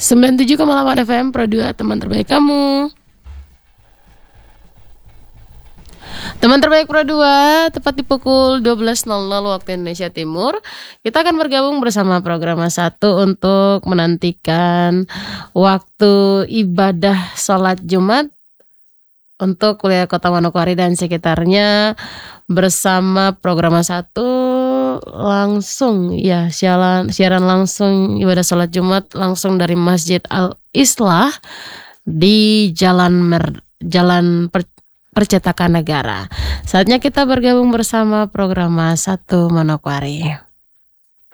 97,8 FM Pro 2, teman terbaik kamu. Teman terbaik Pro 2, tepat di pukul 12.00 waktu Indonesia Timur. Kita akan bergabung bersama Program 1 untuk menantikan waktu ibadah sholat Jumat untuk wilayah Kota Manokwari dan sekitarnya bersama Program 1 langsung ya, siaran langsung ibadah sholat Jumat langsung dari Masjid Al-Islah di Jalan Percetakan Negara. Saatnya kita bergabung bersama Program 1 Manokwari.